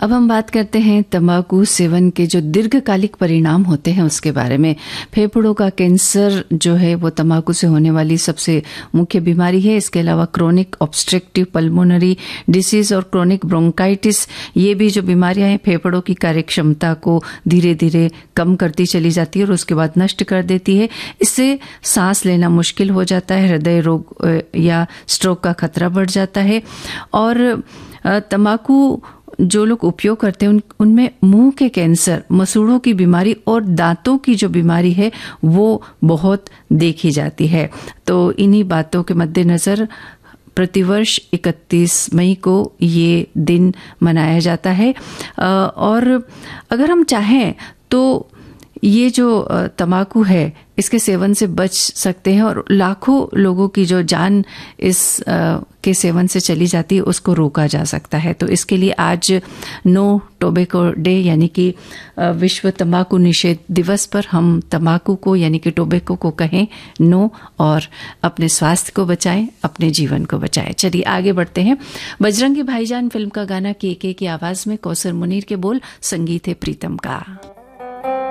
अब हम बात करते हैं तंबाकू सेवन के जो दीर्घकालिक परिणाम होते हैं उसके बारे में। फेफड़ों का कैंसर जो है वो तंबाकू से होने वाली सबसे मुख्य बीमारी है। इसके अलावा क्रोनिक ऑब्स्ट्रक्टिव पल्मोनरी डिसीज और क्रोनिक ब्रोंकाइटिस, ये भी जो बीमारियां हैं फेफड़ों की कार्यक्षमता को धीरे धीरे कम करती चली जाती है और उसके बाद नष्ट कर देती है। इससे सांस लेना मुश्किल हो जाता है, हृदय रोग या स्ट्रोक का खतरा बढ़ जाता है। और तंबाकू जो लोग उपयोग करते हैं उनमें मुंह के कैंसर, मसूड़ों की बीमारी और दांतों की जो बीमारी है वो बहुत देखी जाती है। तो इन्हीं बातों के मद्देनजर प्रतिवर्ष 31 मई को ये दिन मनाया जाता है। और अगर हम चाहें तो ये जो तंबाकू है इसके सेवन से बच सकते हैं और लाखों लोगों की जो जान इस के सेवन से चली जाती है उसको रोका जा सकता है। तो इसके लिए आज नो टोबैको डे यानी कि विश्व तंबाकू निषेध दिवस पर हम तंबाकू को यानी कि टोबैको को कहें नो और अपने स्वास्थ्य को बचाएं, अपने जीवन को बचाएं। चलिए आगे बढ़ते हैं। बजरंगी भाईजान फिल्म का गाना के की आवाज में कौसर मुनीर के बोल, संगीत है प्रीतम का।